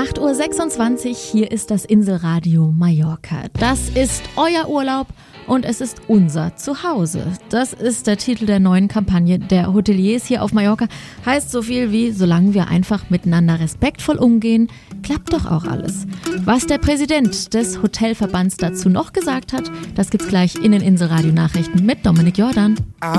8:26 Uhr, hier ist das Inselradio Mallorca. Das ist euer Urlaub und es ist unser Zuhause. Das ist der Titel der neuen Kampagne der Hoteliers hier auf Mallorca. Heißt so viel wie, solange wir einfach miteinander respektvoll umgehen, klappt doch auch alles. Was der Präsident des Hotelverbands dazu noch gesagt hat, das gibt's gleich in den Inselradio-Nachrichten mit Dominik Jordan.